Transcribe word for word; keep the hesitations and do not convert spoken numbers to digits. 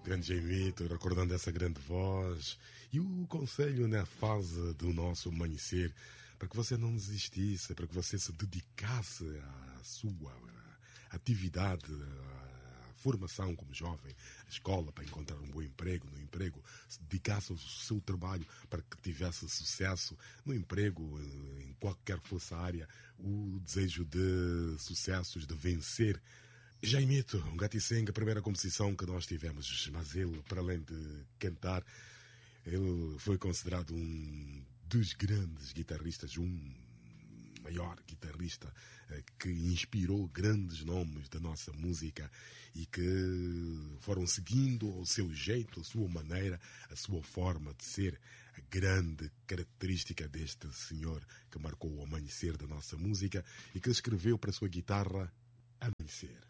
Grande Jaimito, recordando essa grande voz e o conselho na fase do nosso amanhecer, para que você não desistisse, para que você se dedicasse à sua atividade, à formação como jovem, à escola para encontrar um bom emprego, no emprego, se dedicasse ao seu trabalho para que tivesse sucesso no emprego, em qualquer que fosse a área, o desejo de sucessos, de vencer. Jaimito, um Gaticenga, a primeira composição que nós tivemos, mas ele, para além de cantar, ele foi considerado um dos grandes guitarristas, um maior guitarrista que inspirou grandes nomes da nossa música e que foram seguindo ao seu jeito, a sua maneira, a sua forma de ser, a grande característica deste senhor que marcou o amanhecer da nossa música e que escreveu para a sua guitarra Amanhecer.